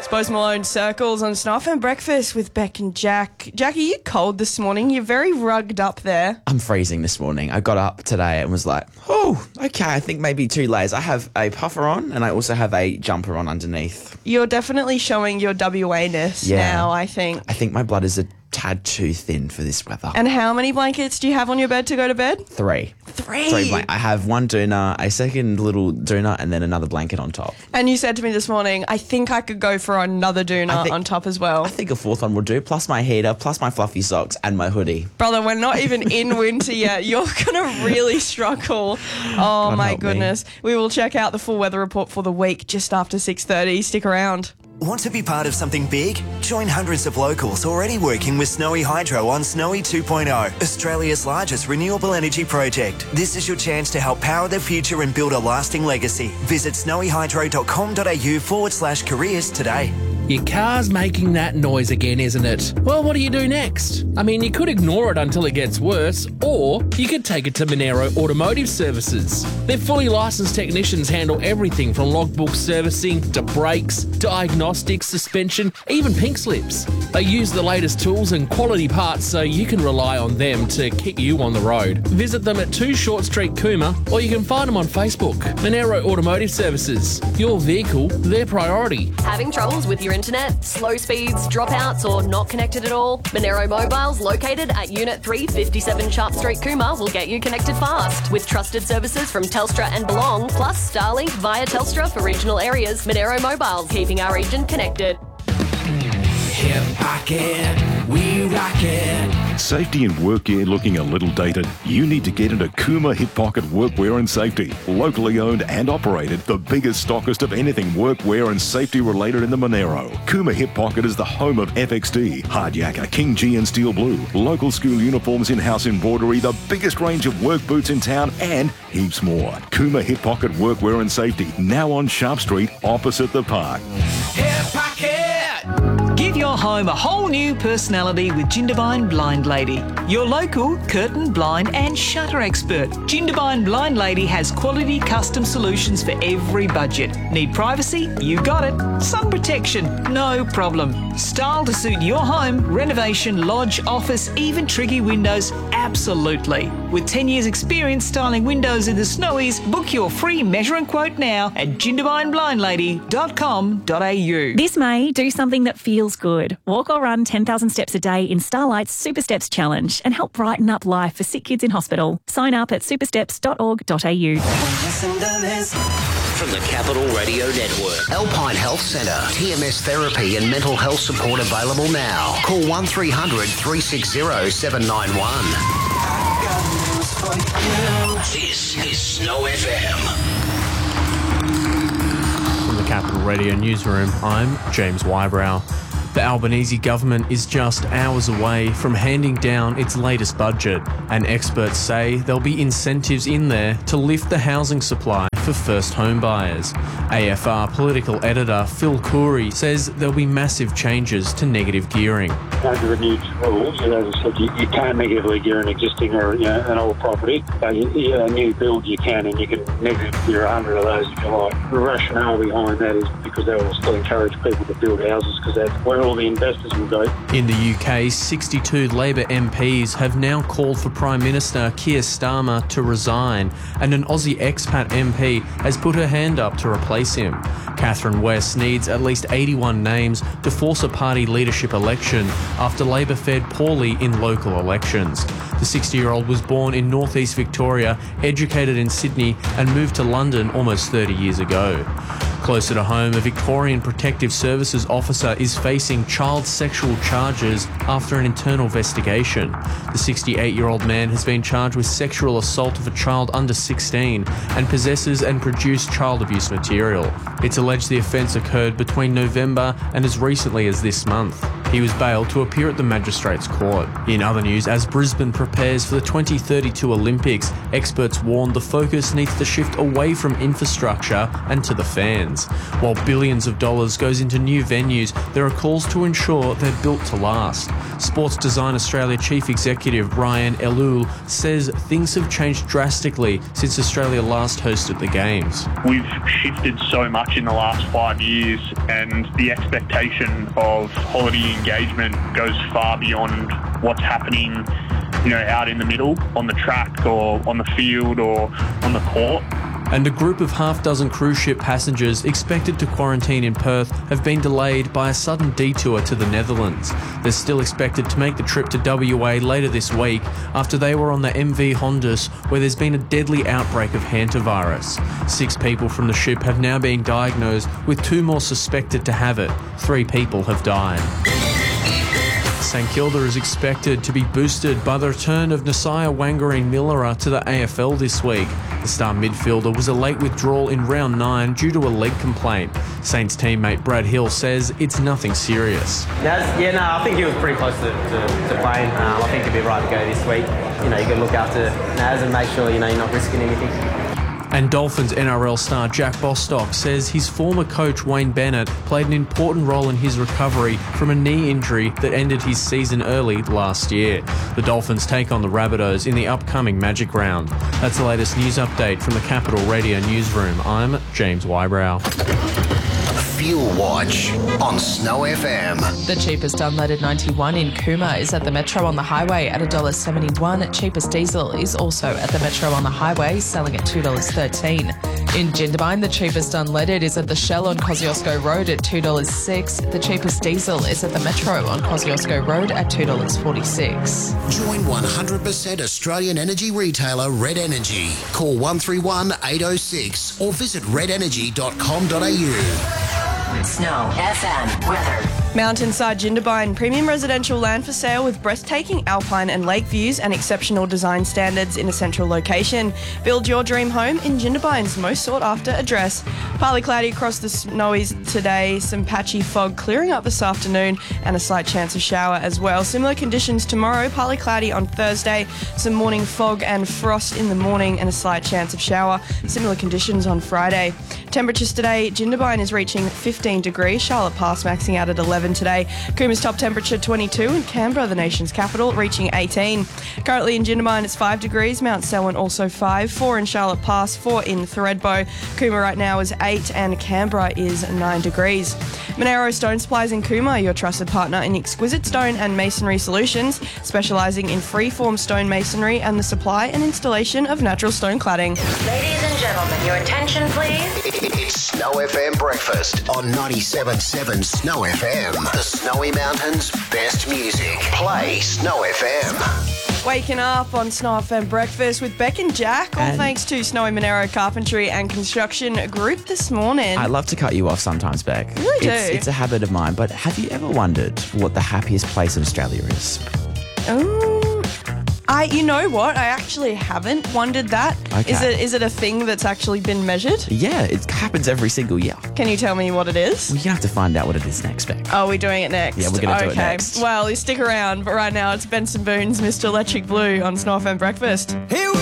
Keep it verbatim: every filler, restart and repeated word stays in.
Post Malone, Circles on Snuff and Breakfast with Beck and Jack. Jack, are you cold this morning? You're very rugged up there. I'm freezing this morning. I got up today and was like, oh, okay, I think maybe two layers. I have a puffer on and I also have a jumper on underneath. You're definitely showing your W A-ness Yeah. now, I think. I think my blood is a tad too thin for this weather. And how many blankets do you have on your bed to go to bed? Three. Three? Three blank- I have one doona, a second little doona, and then another blanket on top. And you said to me this morning, I think I could go for another doona think- on top as well. I think a fourth one will do, plus my heater, plus my fluffy socks, and my hoodie. Brother, we're not even in winter yet. You're going to really struggle. Oh, my help me. goodness. We will check out the full weather report for the week just after six thirty. Stick around. Want to be part of something big? Join hundreds of locals already working with Snowy Hydro on Snowy two point oh, Australia's largest renewable energy project. This is your chance to help power the future and build a lasting legacy. Visit snowyhydro.com.au forward slash careers today. Your car's making that noise again, isn't it? Well, what do you do next? I mean, you could ignore it until it gets worse, or you could take it to Monero Automotive Services. Their fully licensed technicians handle everything from logbook servicing to brakes, diagnostics, suspension, even pink slips. They use the latest tools and quality parts so you can rely on them to keep you on the road. Visit them at two Short Street, Cooma, or you can find them on Facebook. Monero Automotive Services. Your vehicle, their priority. Having troubles with your internet, slow speeds, dropouts, or not connected at all? Monero Mobiles, located at Unit three fifty-seven Sharp Street, Cooma, will get you connected fast. With trusted services from Telstra and Belong, plus Starlink via Telstra for regional areas. Monero Mobiles, keeping our region connected. Hip Pocket, we rock it. Safety and work gear looking a little dated? You need to get into Cooma Hip Pocket Workwear and Safety. Locally owned and operated, the biggest stockist of anything workwear and safety related in the Monero. Cooma Hip Pocket is the home of F X D, Hard Yakka, King G and Steel Blue, local school uniforms, in-house embroidery, the biggest range of work boots in town, and heaps more. Cooma Hip Pocket Workwear and Safety, now on Sharp Street, opposite the park. Hip Pocket! Give your home a whole new personality with Jindabyne Blind Lady, your local curtain, blind and shutter expert. Jindabyne Blind Lady has quality custom solutions for every budget. Need privacy? You got it. Sun protection? No problem. Style to suit your home, renovation, lodge, office, even tricky windows? Absolutely. With ten years experience styling windows in the Snowies, book your free measure and quote now at jindabyne blind lady dot com dot a u. This May, do something that feels good. Walk or run ten thousand steps a day in Starlight's Super Steps Challenge and help brighten up life for sick kids in hospital. Sign up at supersteps dot org dot a u. From the Capital Radio Network, Alpine Health Centre, T M S therapy and mental health support available now. Call one three hundred three six zero seven nine one. This is Snow F M. From the Capital Radio Newsroom, I'm James Wybrow. The Albanese government is just hours away from handing down its latest budget, and experts say there'll be incentives in there to lift the housing supply for first home buyers. A F R political editor Phil Coorey says there'll be massive changes to negative gearing. Under the new rules, and as I said, you, you can't negatively gear an existing or you know, an old property. But you, you, a new build you can, and you can negative gear a hundred of those if you like. The rationale behind that is because they will still encourage people to build houses because that's where all the investors will go. In the U K, sixty-two Labor M Ps have now called for Prime Minister Keir Starmer to resign, and an Aussie expat M P has put her hand up to replace him. Catherine West needs at least eighty-one names to force a party leadership election after Labor fared poorly in local elections. The sixty-year-old was born in northeast Victoria, educated in Sydney, and moved to London almost thirty years ago. Closer to home, a Victorian Protective Services officer is facing child sexual charges after an internal investigation. The sixty-eight-year-old man has been charged with sexual assault of a child under sixteen and possesses and produced child abuse material. It's alleged the offence occurred between November and as recently as this month. He was bailed to appear at the Magistrates Court. In other news, as Brisbane prepares for the twenty thirty-two Olympics, experts warn the focus needs to shift away from infrastructure and to the fans. While billions of dollars goes into new venues, there are calls to ensure they're built to last. Sports Design Australia Chief Executive Ryan Elul says things have changed drastically since Australia last hosted the Games. We've shifted so much in the last five years and the expectation of quality engagement goes far beyond what's happening, you know, out in the middle, on the track or on the field or on the court. And a group of half dozen cruise ship passengers expected to quarantine in Perth have been delayed by a sudden detour to the Netherlands. They're still expected to make the trip to W A later this week after they were on the M V Hondas, where there's been a deadly outbreak of hantavirus. Six people from the ship have now been diagnosed, with two more suspected to have it. Three people have died. St Kilda is expected to be boosted by the return of Nasiah Wangareen-Millera to the A F L this week. The star midfielder was a late withdrawal in round nine due to a leg complaint. Saints teammate Brad Hill says it's nothing serious. Yes, yeah, no, I think he was pretty close to, to, to playing. Um, I think he'd be right to go this week. You know, you got to look after Naz and make sure, you know, you're not risking anything. And Dolphins N R L star Jack Bostock says his former coach Wayne Bennett played an important role in his recovery from a knee injury that ended his season early last year. The Dolphins take on the Rabbitohs in the upcoming Magic Round. That's the latest news update from the Capital Radio Newsroom. I'm James Wybrow. Fuel Watch on Snow F M. The cheapest unleaded ninety-one in Cooma is at the Metro on the Highway at one dollar seventy-one. Cheapest diesel is also at the Metro on the Highway, selling at two dollars thirteen. In Jindabyne, the cheapest unleaded is at the Shell on Kosciuszko Road at two dollars six. The cheapest diesel is at the Metro on Kosciuszko Road at two dollars forty-six. Join one hundred percent Australian energy retailer Red Energy. Call one three one, eight oh six or visit red energy dot com dot a u. Snow F M weather. Mountainside Jindabyne, premium residential land for sale with breathtaking alpine and lake views and exceptional design standards in a central location. Build your dream home in Jindabyne's most sought after address. Partly cloudy across the snowies today, some patchy fog clearing up this afternoon and a slight chance of shower as well. Similar conditions tomorrow, partly cloudy on Thursday, some morning fog and frost in the morning and a slight chance of shower. Similar conditions on Friday. Temperatures today, Jindabyne is reaching fifteen degrees, Charlotte Pass maxing out at eleven today. Cooma's top temperature twenty-two and Canberra, the nation's capital, reaching eighteen. Currently in Jindabyne it's five degrees, Mount Selwyn also five, four in Charlotte Pass, four in Thredbo. Cooma right now is eight and Canberra is nine degrees. Monero Stone Supplies in Cooma, your trusted partner in exquisite stone and masonry solutions, specialising in freeform stone masonry and the supply and installation of natural stone cladding. Ladies and gentlemen, your attention please. It's Snow F M Breakfast on ninety-seven point seven Snow F M. The Snowy Mountains' best music. Play Snow F M. Waking up on Snow F M Breakfast with Beck and Jack, all And- thanks to Snowy Monero Carpentry and Construction Group this morning. I love to cut you off sometimes, Beck. You really do. It's, it's a habit of mine, but have you ever wondered what the happiest place in Australia is? Oh, I. You know what? I actually haven't wondered that. Okay. Is it is it a thing that's actually been measured? Yeah, it happens every single year. Can you tell me what it is? We're going to have to find out what it is next, Beck. Oh, we're doing it next. Yeah, we're gonna do it okay. next. Well, you stick around, but right now it's Benson Boone's Mister Electric Blue on Snow F M Breakfast. Here